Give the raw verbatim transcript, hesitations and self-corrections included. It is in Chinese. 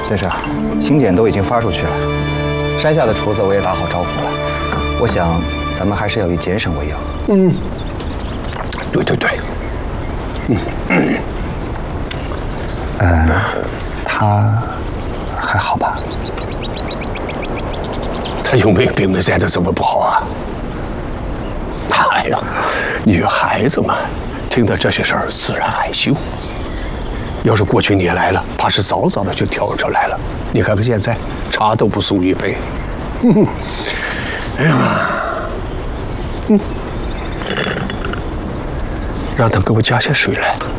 先生，请柬都已经发出去了，山下的厨子我也打好招呼了。我想咱们还是要以俭省为要。 嗯，对对对。嗯嗯。 呃，他还好吧？ 他有没有病的晒得这么不好啊？他呀，女孩子嘛，听到这些事儿自然害羞。要是过去你来了，怕是早早的就跳出来了。你看看现在，茶都不送一杯。嗯，哎呀，嗯，让他给我加些水来。